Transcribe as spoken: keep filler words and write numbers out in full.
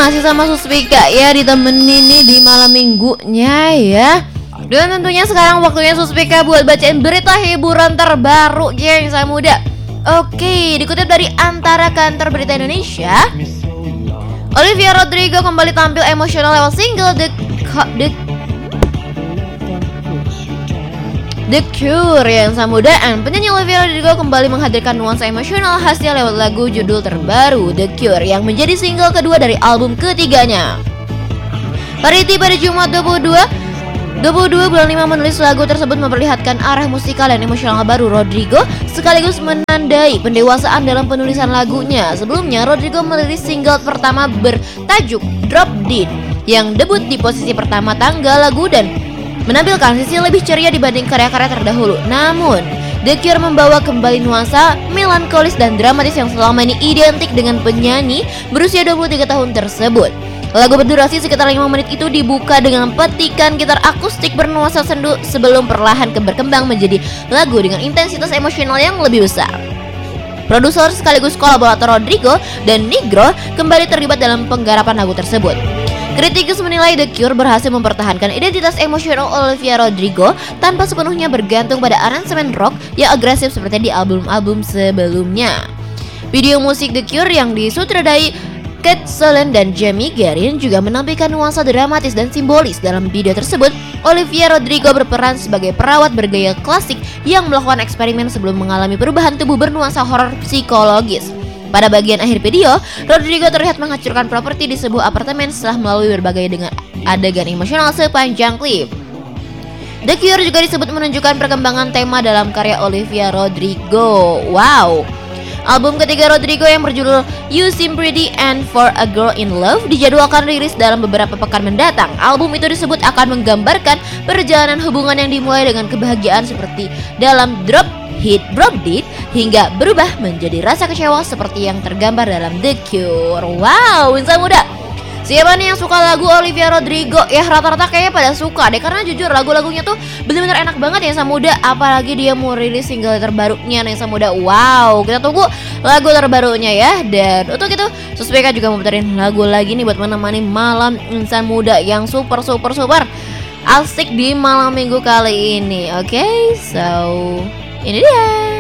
masih sama Suspika ya, ditemenin nih di malam minggunya ya. Dan tentunya sekarang waktunya Suspika buat bacain berita hiburan terbaru, geng saya muda. Oke, dikutip dari Antara Kantor Berita Indonesia, Olivia Rodrigo kembali tampil emosional lewat single The The The Cure yang samudaan. Penyanyi Olivia Rodrigo kembali menghadirkan nuansa emosional khasnya lewat lagu judul terbaru The Cure yang menjadi single kedua dari album ketiganya. Variety pada Jumat dua puluh dua bulan lima menulis lagu tersebut memperlihatkan arah musikal dan emosional baru Rodrigo sekaligus menandai pendewasaan dalam penulisan lagunya. Sebelumnya Rodrigo merilis single pertama bertajuk Drop Dead yang debut di posisi pertama tanggal lagu dan menampilkan sisi lebih ceria dibanding karya-karya terdahulu. Namun, The Cure membawa kembali nuansa melankolis dan dramatis yang selama ini identik dengan penyanyi berusia dua puluh tiga tahun tersebut. Lagu berdurasi sekitar lima menit itu dibuka dengan petikan gitar akustik bernuansa sendu sebelum perlahan berkembang menjadi lagu dengan intensitas emosional yang lebih besar. Produser sekaligus kolaborator Rodrigo dan Nigro kembali terlibat dalam penggarapan lagu tersebut. Kritikus menilai The Cure berhasil mempertahankan identitas emosional Olivia Rodrigo tanpa sepenuhnya bergantung pada aransemen rock yang agresif seperti di album-album sebelumnya. Video musik The Cure yang disutradai Kat Solen dan Jamie Garin juga menampilkan nuansa dramatis dan simbolis. Dalam video tersebut, Olivia Rodrigo berperan sebagai perawat bergaya klasik yang melakukan eksperimen sebelum mengalami perubahan tubuh bernuansa horor psikologis. Pada bagian akhir video, Rodrigo terlihat menghancurkan properti di sebuah apartemen setelah melalui berbagai dengan adegan emosional sepanjang klip. The Cure juga disebut menunjukkan perkembangan tema dalam karya Olivia Rodrigo. Wow. Album ketiga Rodrigo yang berjudul You Seem Pretty and For a Girl in Love dijadwalkan rilis dalam beberapa pekan mendatang. Album itu disebut akan menggambarkan perjalanan hubungan yang dimulai dengan kebahagiaan seperti dalam Drop Hit Drop Dead hingga berubah menjadi rasa kecewa seperti yang tergambar dalam The Cure. Wow, insan muda, siapa nih yang suka lagu Olivia Rodrigo? Ya rata-rata kayaknya pada suka deh, karena jujur lagu-lagunya tuh bener-bener enak banget ya insan muda. Apalagi dia mau rilis single terbarunya nih insan muda. Wow, kita tunggu lagu terbarunya ya. Dan untuk itu Suspika juga mau puterin lagu lagi nih buat menemani malam insan muda yang super super super asik di malam minggu kali ini. Oke, okay, so ini dia.